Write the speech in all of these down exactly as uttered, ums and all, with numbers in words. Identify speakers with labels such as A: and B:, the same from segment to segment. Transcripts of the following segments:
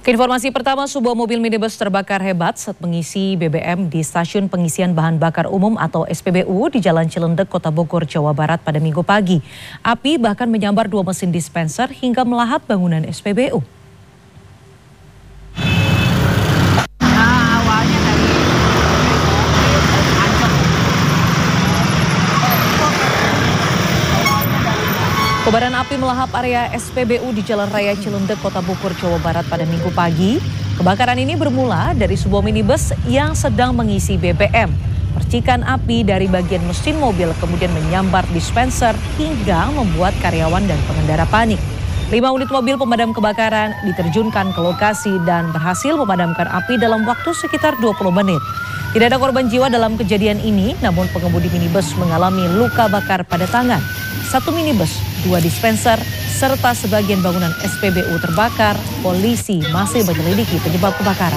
A: Keinformasi pertama, sebuah mobil minibus terbakar hebat saat mengisi B B M di stasiun pengisian bahan bakar umum atau S P B U di Jalan Cilendek, Kota Bogor, Jawa Barat pada Minggu pagi. Api bahkan menyambar dua mesin dispenser hingga melahap bangunan S P B U. Kobaran api melahap area S P B U di Jalan Raya Cilendek, Kota Bogor, Jawa Barat pada Minggu pagi. Kebakaran ini bermula dari sebuah minibus yang sedang mengisi B B M. Percikan api dari bagian mesin mobil kemudian menyambar dispenser hingga membuat karyawan dan pengendara panik. Lima unit mobil pemadam kebakaran diterjunkan ke lokasi dan berhasil memadamkan api dalam waktu sekitar dua puluh menit. Tidak ada korban jiwa dalam kejadian ini, namun pengemudi minibus mengalami luka bakar pada tangan. Satu minibus, dua dispenser, serta sebagian bangunan S P B U terbakar. Polisi masih menyelidiki penyebab kebakaran.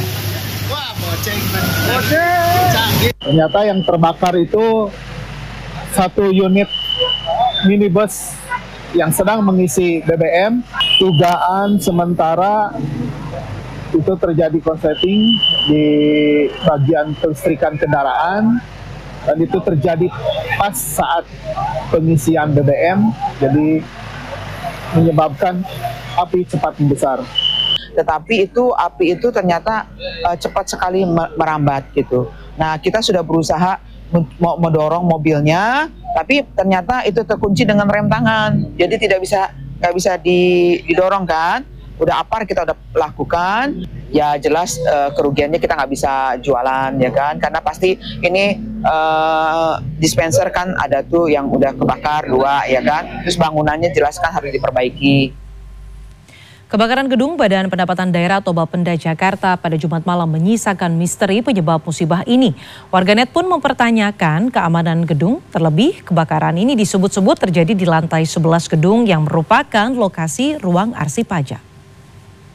B: Ternyata yang terbakar itu satu unit minibus yang sedang mengisi B B M. Dugaan sementara itu terjadi konsleting di bagian kelistrikan kendaraan. Dan itu terjadi pas saat pengisian B B M, jadi menyebabkan api cepat membesar.
C: Tetapi itu api itu ternyata uh, cepat sekali merambat gitu. Nah, kita sudah berusaha mau mendorong mobilnya, tapi ternyata itu terkunci dengan rem tangan, jadi tidak bisa nggak bisa didorong kan. Udah apar kita udah lakukan, ya jelas uh, kerugiannya kita nggak bisa jualan ya kan, karena pasti ini uh, dispenser kan ada tuh yang udah kebakar dua ya kan, terus bangunannya jelas kan harus diperbaiki.
A: Kebakaran gedung Badan Pendapatan Daerah atau Bapenda Jakarta pada Jumat malam menyisakan misteri penyebab musibah ini. Warganet pun mempertanyakan keamanan gedung, terlebih kebakaran ini disebut-sebut terjadi di lantai sebelas gedung yang merupakan lokasi ruang arsip pajak.